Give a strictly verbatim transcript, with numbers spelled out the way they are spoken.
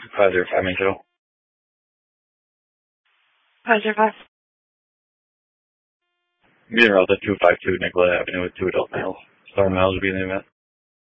five zero five Main Shuttle. five zero five. Being routed two five two Nicolet Avenue with two adult males. Star miles will be in the event.